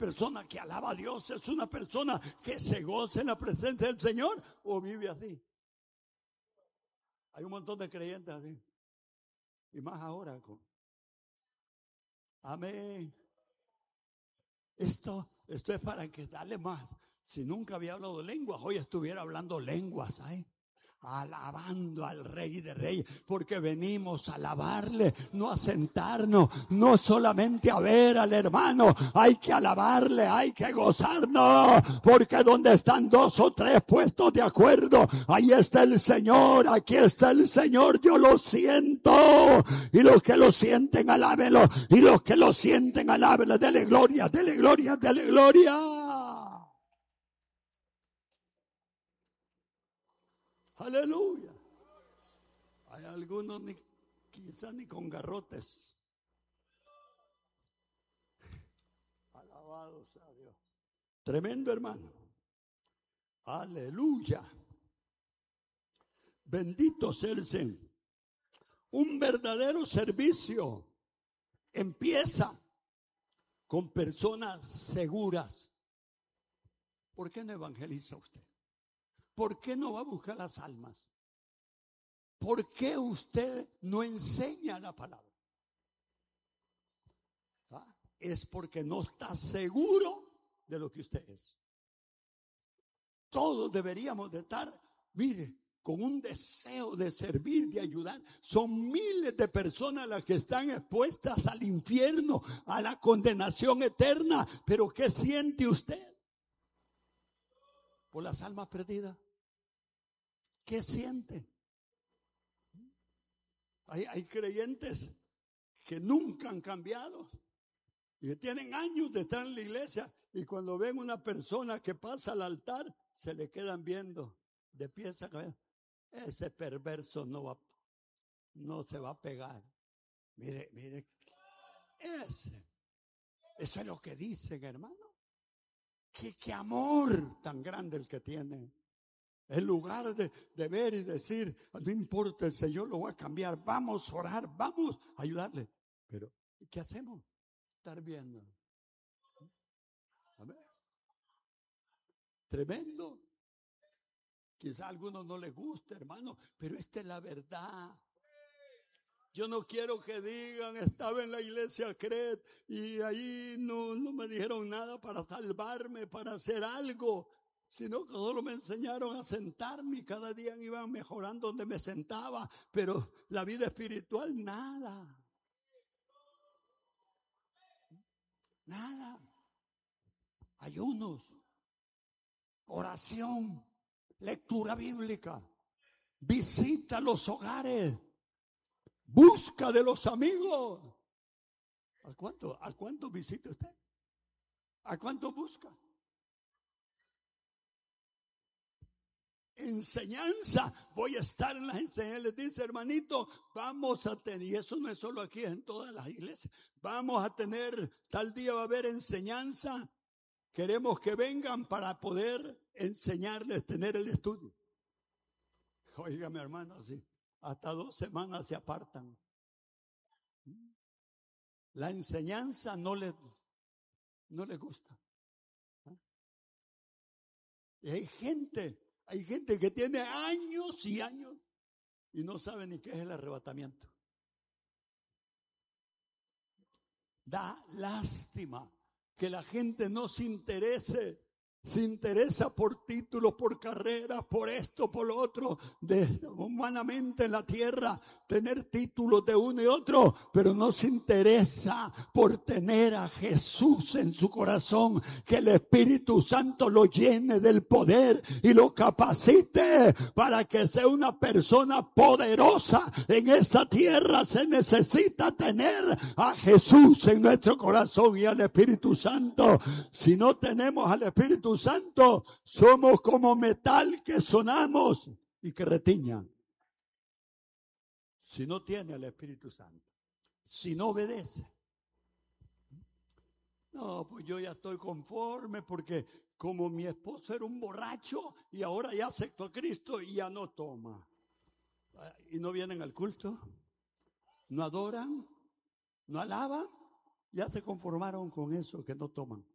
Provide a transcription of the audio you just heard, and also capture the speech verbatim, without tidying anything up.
persona que alaba a Dios, es una persona que se goza en la presencia del Señor o vive así. Hay un montón de creyentes así. Y más ahora. Amén. Esto, esto es para que darle más. Si nunca había hablado lenguas, hoy estuviera hablando lenguas, ¿eh? Alabando al Rey de Reyes, porque venimos a alabarle, no a sentarnos, no solamente a ver al hermano, hay que alabarle, hay que gozarnos, porque donde están dos o tres puestos de acuerdo, ahí está el Señor, aquí está el Señor, yo lo siento, y los que lo sienten, alábenlo, y los que lo sienten, alábenlo, dele gloria, dele gloria, dele gloria. Aleluya. Hay algunos ni, quizás ni con garrotes. Alabado sea Dios. Tremendo, hermano. Aleluya. Bendito sea el Señor. Un verdadero servicio empieza con personas seguras. ¿Por qué no evangeliza usted? ¿Por qué no va a buscar las almas? ¿Por qué usted no enseña la palabra? ¿Ah? Es porque no está seguro de lo que usted es. Todos deberíamos de estar, mire, con un deseo de servir, de ayudar. Son miles de personas las que están expuestas al infierno, a la condenación eterna. Pero ¿qué siente usted por las almas perdidas? ¿Qué siente? Hay, hay creyentes que nunca han cambiado y que tienen años de estar en la iglesia, y cuando ven una persona que pasa al altar se le quedan viendo de pies a cabeza. Ese perverso no va, no se va a pegar. Mire, mire, ese, eso es lo que dicen, hermano. Qué, qué amor tan grande el que tiene. En lugar de, de ver y decir, no importa, el Señor lo va a cambiar, vamos a orar, vamos a ayudarle. Pero, ¿qué hacemos? Estar viendo. A ver. Tremendo. Quizá a algunos no les guste, hermano, pero esta es la verdad. Yo no quiero que digan, estaba en la iglesia Cret y ahí no, no me dijeron nada para salvarme, para hacer algo. Sino que solo me enseñaron a sentarme y cada día iban mejorando donde me sentaba, pero la vida espiritual, nada. Nada. Ayunos, oración, lectura bíblica, visita los hogares, busca de los amigos. ¿A cuánto, a cuánto visita usted? ¿A cuánto busca? Enseñanza, voy a estar en las enseñanzas. Les dice, hermanito, vamos a tener, y eso no es solo aquí, es en todas las iglesias, vamos a tener, tal día va a haber enseñanza, queremos que vengan para poder enseñarles, tener el estudio. Óigame, hermano, así, hasta dos semanas se apartan. La enseñanza no les, no les gusta. Y hay gente Hay gente que tiene años y años y no sabe ni qué es el arrebatamiento. Da lástima que la gente no se interese, se interesa por títulos, por carreras, por esto, por lo otro, de, humanamente en la tierra, tener títulos de uno y otro, pero no se interesa por tener a Jesús en su corazón, que el Espíritu Santo lo llene del poder y lo capacite para que sea una persona poderosa en esta tierra. Se necesita tener a Jesús en nuestro corazón y al Espíritu Santo. Si no tenemos al Espíritu Santo, somos como metal que sonamos y que retiña. Si no tiene al Espíritu Santo, si no obedece, no, pues yo ya estoy conforme porque como mi esposo era un borracho y ahora ya aceptó a Cristo y ya no toma. Y no vienen al culto, no adoran, no alaban, ya se conformaron con eso, que no toman.